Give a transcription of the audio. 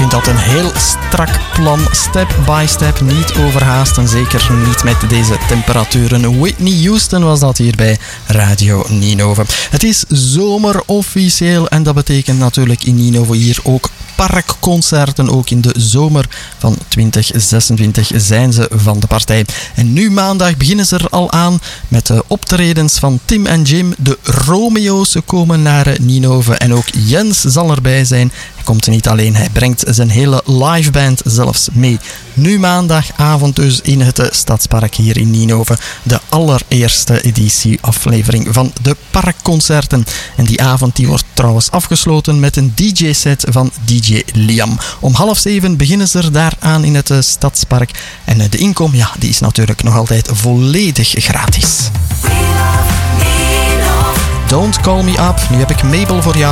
vind dat een heel strak plan, step by step, niet overhaasten, zeker niet met deze temperaturen. Whitney Houston was dat hier bij Radio Ninove. Het is zomer officieel en dat betekent natuurlijk in Ninove hier ook parkconcerten. Ook in de zomer van 2026 zijn ze van de partij. En nu maandag beginnen ze er al aan met de optredens van Tim en Jim. De Romeo's komen naar Ninove en ook Jens zal erbij zijn. Hij komt niet alleen, hij brengt zijn hele liveband zelfs mee. Nu maandagavond dus in het Stadspark hier in Ninove. De allereerste aflevering van de parkconcerten. En die avond die wordt trouwens afgesloten met een DJ-set van DJ Liam. Om 6:30 beginnen ze er daaraan in het Stadspark. En de inkom, ja, die is natuurlijk nog altijd volledig gratis. Don't Call Me Up. Nu heb ik Mabel voor jou.